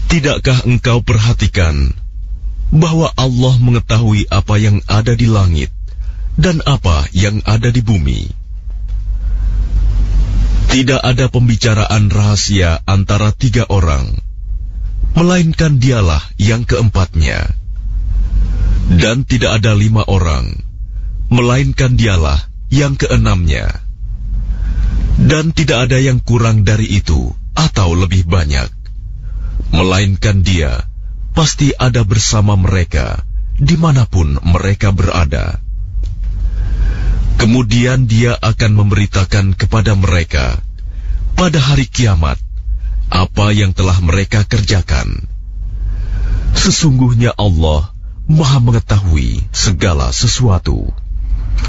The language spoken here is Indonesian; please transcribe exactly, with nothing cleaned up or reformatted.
Tidakkah engkau perhatikan bahwa Allah mengetahui apa yang ada di langit dan apa yang ada di bumi? Tidak ada pembicaraan rahasia antara tiga orang, melainkan dialah yang keempatnya. Dan tidak ada lima orang, melainkan dialah yang keenamnya. Dan tidak ada yang kurang dari itu atau lebih banyak, melainkan dia pasti ada bersama mereka dimanapun mereka berada. Kemudian dia akan memberitakan kepada mereka pada hari kiamat apa yang telah mereka kerjakan. Sesungguhnya Allah Maha mengetahui segala sesuatu.